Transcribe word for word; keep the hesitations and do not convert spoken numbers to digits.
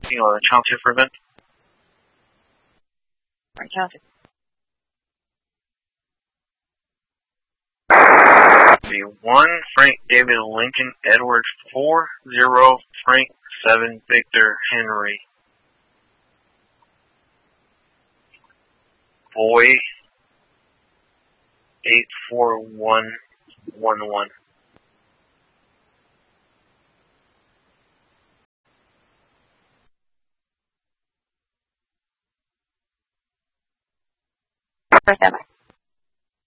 You know, the township for event. Right, township. Be one Frank David Lincoln Edward four zero Frank seven Victor Henry. Boy eight four one one one. First ever.